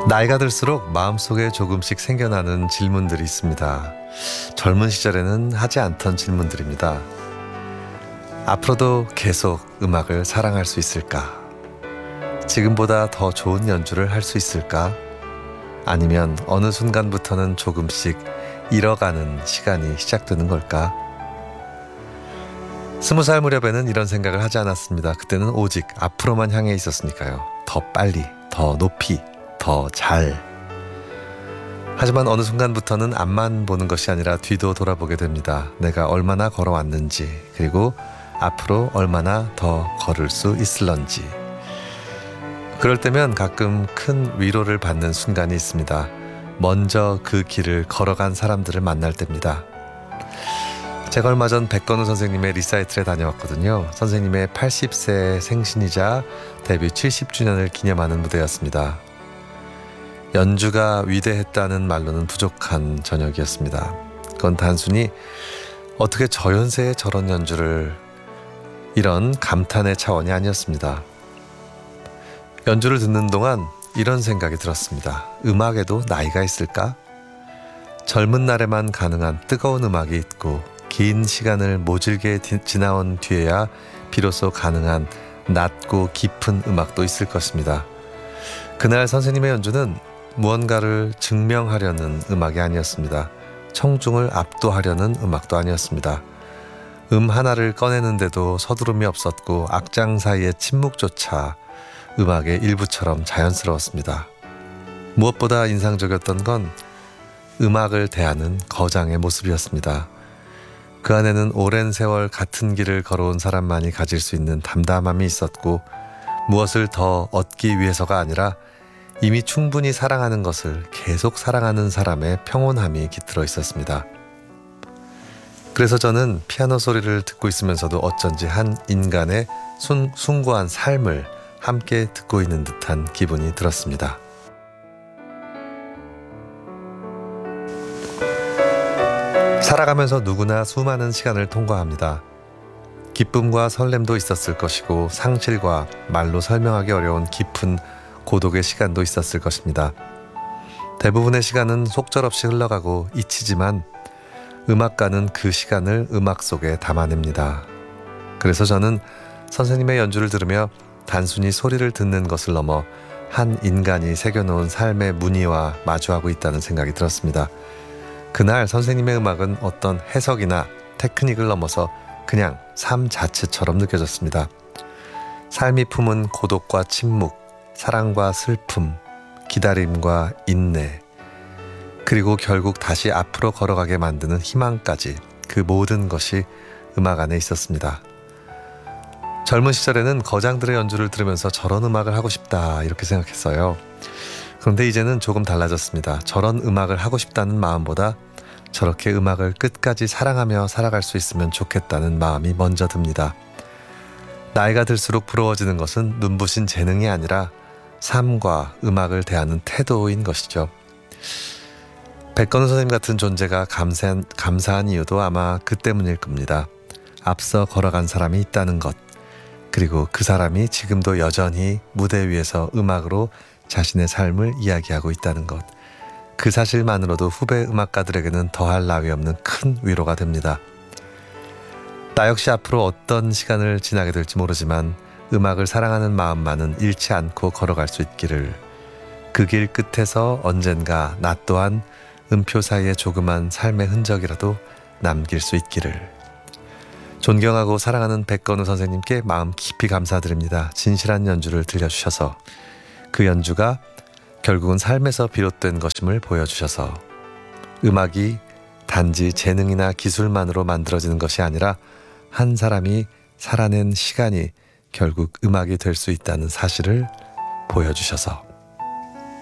나이가 들수록 마음속에 조금씩 생겨나는 질문들이 있습니다. 젊은 시절에는 하지 않던 질문들입니다. 앞으로도 계속 음악을 사랑할 수 있을까? 지금보다 더 좋은 연주를 할 수 있을까? 아니면 어느 순간부터는 조금씩 잃어가는 시간이 시작되는 걸까? 20살 무렵에는 이런 생각을 하지 않았습니다. 그때는 오직 앞으로만 향해 있었으니까요. 더 빨리, 더 높이, 더 잘. 하지만 어느 순간부터는 앞만 보는 것이 아니라 뒤도 돌아보게 됩니다. 내가 얼마나 걸어왔는지, 그리고 앞으로 얼마나 더 걸을 수 있을런지. 그럴 때면 가끔 큰 위로를 받는 순간이 있습니다. 먼저 그 길을 걸어간 사람들을 만날 때입니다. 제가 얼마 전 백건우 선생님의 리사이틀에 다녀왔거든요. 선생님의 80세 생신이자 데뷔 70주년을 기념하는 무대였습니다. 연주가 위대했다는 말로는 부족한 저녁이었습니다. 그건 단순히 어떻게 저 연세에 저런 연주를, 이런 감탄의 차원이 아니었습니다. 연주를 듣는 동안 이런 생각이 들었습니다. 음악에도 나이가 있을까? 젊은 날에만 가능한 뜨거운 음악이 있고, 긴 시간을 모질게 지나온 뒤에야 비로소 가능한 낮고 깊은 음악도 있을 것입니다. 그날 선생님의 연주는 무언가를 증명하려는 음악이 아니었습니다. 청중을 압도하려는 음악도 아니었습니다. 하나를 꺼내는데도 서두름이 없었고, 악장 사이의 침묵조차 음악의 일부처럼 자연스러웠습니다. 무엇보다 인상적이었던 건 음악을 대하는 거장의 모습이었습니다. 그 안에는 오랜 세월 같은 길을 걸어온 사람만이 가질 수 있는 담담함이 있었고, 무엇을 더 얻기 위해서가 아니라 이미 충분히 사랑하는 것을 계속 사랑하는 사람의 평온함이 깃들어 있었습니다. 그래서 저는 피아노 소리를 듣고 있으면서도 어쩐지 한 인간의 숭고한 삶을 함께 듣고 있는 듯한 기분이 들었습니다. 살아가면서 누구나 수많은 시간을 통과합니다. 기쁨과 설렘도 있었을 것이고, 상실과 말로 설명하기 어려운 깊은 고독의 시간도 있었을 것입니다. 대부분의 시간은 속절없이 흘러가고 잊히지만 음악가는 그 시간을 음악 속에 담아냅니다. 그래서 저는 선생님의 연주를 들으며 단순히 소리를 듣는 것을 넘어 한 인간이 새겨놓은 삶의 무늬와 마주하고 있다는 생각이 들었습니다. 그날 선생님의 음악은 어떤 해석이나 테크닉을 넘어서 그냥 삶 자체처럼 느껴졌습니다. 삶이 품은 고독과 침묵, 사랑과 슬픔, 기다림과 인내, 그리고 결국 다시 앞으로 걸어가게 만드는 희망까지, 그 모든 것이 음악 안에 있었습니다. 젊은 시절에는 거장들의 연주를 들으면서 저런 음악을 하고 싶다 이렇게 생각했어요. 그런데 이제는 조금 달라졌습니다. 저런 음악을 하고 싶다는 마음보다 저렇게 음악을 끝까지 사랑하며 살아갈 수 있으면 좋겠다는 마음이 먼저 듭니다. 나이가 들수록 부러워지는 것은 눈부신 재능이 아니라 삶과 음악을 대하는 태도인 것이죠. 백건우 선생님 같은 존재가 감사한 이유도 아마 그 때문일 겁니다. 앞서 걸어간 사람이 있다는 것, 그리고 그 사람이 지금도 여전히 무대 위에서 음악으로 자신의 삶을 이야기하고 있다는 것, 그 사실만으로도 후배 음악가들에게는 더할 나위 없는 큰 위로가 됩니다. 나 역시 앞으로 어떤 시간을 지나게 될지 모르지만 음악을 사랑하는 마음만은 잃지 않고 걸어갈 수 있기를, 그 길 끝에서 언젠가 나 또한 음표 사이에 조그만 삶의 흔적이라도 남길 수 있기를. 존경하고 사랑하는 백건우 선생님께 마음 깊이 감사드립니다. 진실한 연주를 들려주셔서, 그 연주가 결국은 삶에서 비롯된 것임을 보여주셔서, 음악이 단지 재능이나 기술만으로 만들어지는 것이 아니라 한 사람이 살아낸 시간이 결국 음악이 될 수 있다는 사실을 보여주셔서